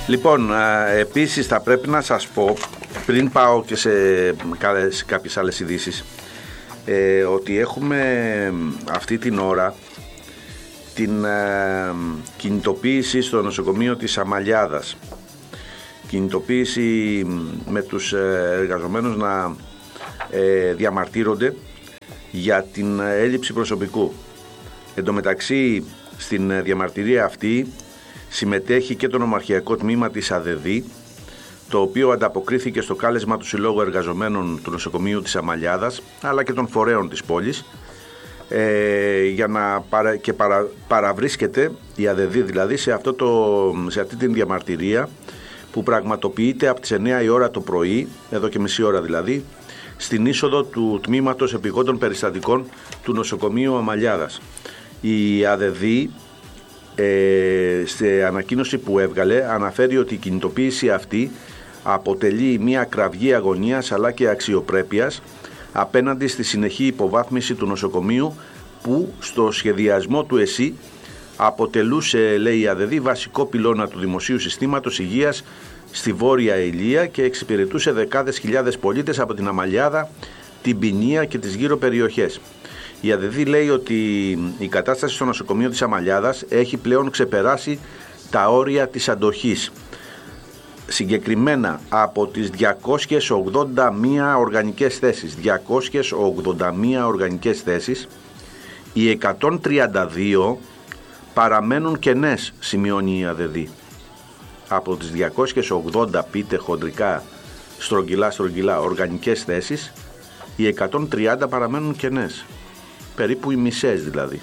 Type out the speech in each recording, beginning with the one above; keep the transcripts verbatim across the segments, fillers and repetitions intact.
Λοιπόν, επίσης θα πρέπει να σας πω, πριν πάω και σε κάποιες άλλες ειδήσεις, ε, ότι έχουμε αυτή την ώρα την ε, κινητοποίηση στο νοσοκομείο της Αμαλιάδας. Κινητοποίηση με τους εργαζομένους να ε, διαμαρτύρονται για την έλλειψη προσωπικού. Εν τω μεταξύ, στην διαμαρτυρία αυτή συμμετέχει και το νομαρχιακό τμήμα της ΑΔΕΔΗ, το οποίο ανταποκρίθηκε στο κάλεσμα του Συλλόγου Εργαζομένων του Νοσοκομείου της Αμαλιάδας, αλλά και των φορέων της πόλης, ε, για να παρα, και παρα, παραβρίσκεται η ΑΔΕΔΗ δηλαδή σε, αυτό το, σε αυτή την διαμαρτυρία που πραγματοποιείται από τις εννιά η ώρα το πρωί, εδώ και μισή ώρα δηλαδή, στην είσοδο του τμήματος επιγόντων περιστατικών του νοσοκομείου Αμαλιάδας. Η ΑΔΕΔΗ, ε, σε ανακοίνωση που έβγαλε, αναφέρει ότι η κινητοποίηση αυτή αποτελεί μια κραυγή αγωνίας αλλά και αξιοπρέπειας απέναντι στη συνεχή υποβάθμιση του νοσοκομείου, που στο σχεδιασμό του ΕΣΥ αποτελούσε, λέει η ΑΔΕΔΗ, βασικό πυλώνα του δημοσίου συστήματος υγείας στη Βόρεια Ηλία και εξυπηρετούσε δεκάδες χιλιάδες πολίτες από την Αμαλιάδα, την Ποινία και τις γύρω περιοχές. Η ΑΔΕΔΗ λέει ότι η κατάσταση στο νοσοκομείο της Αμαλιάδας έχει πλέον ξεπεράσει τα όρια της αντοχής. Συγκεκριμένα, από τις διακόσιες ογδόντα μία οργανικές θέσεις, διακόσιες ογδόντα μία οργανικές θέσεις, οι εκατόν τριάντα δύο παραμένουν κενές, σημειώνει η ΑΔΕΔΗ. Από τις διακόσιες ογδόντα, πείτε χοντρικά, στρογγυλά στρογγυλά οργανικές θέσεις, οι εκατόν τριάντα παραμένουν κενές. Περίπου οι μισές δηλαδή.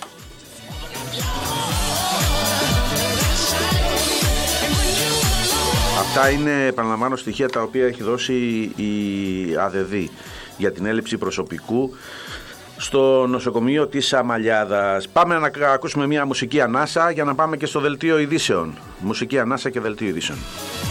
Αυτά είναι, επαναλαμβάνω, στοιχεία τα οποία έχει δώσει η ΑΔΕΔΗ για την έλλειψη προσωπικού στο νοσοκομείο της Αμαλιάδας. Πάμε να ακούσουμε μια μουσική ανάσα για να πάμε και στο δελτίο ειδήσεων. Μουσική ανάσα και δελτίο ειδήσεων.